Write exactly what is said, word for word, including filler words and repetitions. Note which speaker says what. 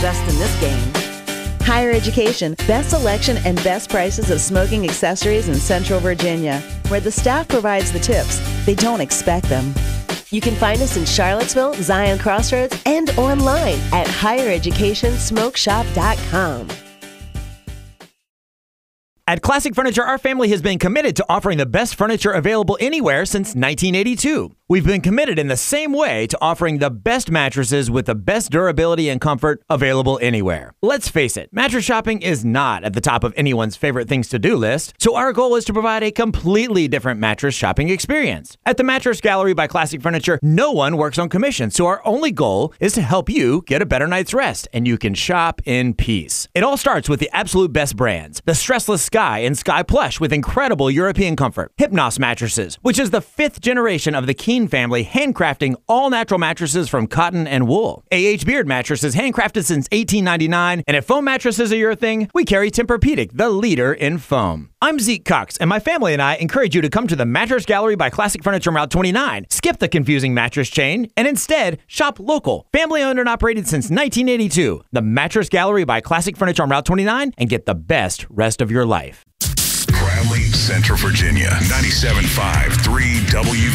Speaker 1: best in this game. Higher Education, best selection and best prices of smoking accessories in Central Virginia, where the staff provides the tips. They don't expect them.
Speaker 2: You can find us in Charlottesville, Zion Crossroads, and online at higher education smoke shop dot com.
Speaker 3: At Classic Furniture, our family has been committed to offering the best furniture available anywhere since nineteen eighty-two. We've been committed in the same way to offering the best mattresses with the best durability and comfort available anywhere. Let's face it, mattress shopping is not at the top of anyone's favorite things to do list, so our goal is to provide a completely different mattress shopping experience. At the Mattress Gallery by Classic Furniture, no one works on commission, so our only goal is to help you get a better night's rest, and you can shop in peace. It all starts with the absolute best brands, the Stressless Sky and Sky Plush with incredible European comfort, Hypnos mattresses, which is the fifth generation of the Keen family handcrafting all-natural mattresses from cotton and wool. A H Beard mattresses handcrafted since eighteen ninety-nine, and if foam mattresses are your thing, we carry Tempur-Pedic, the leader in foam. I'm Zeke Cox, and my family and I encourage you to come to the Mattress Gallery by Classic Furniture on Route twenty-nine. Skip the confusing mattress chain, and instead, shop local. Family-owned and operated since nineteen eighty-two. The Mattress Gallery by Classic Furniture on Route twenty-nine, and get the best rest of your life.
Speaker 4: Bradley, Central Virginia, ninety-seven point five, three W